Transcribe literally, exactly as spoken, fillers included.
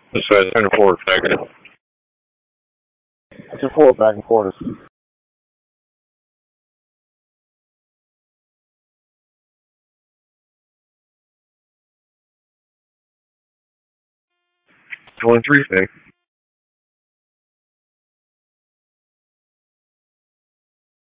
This way, ten forward, negative. ten forward, back and quarters. One three, fake.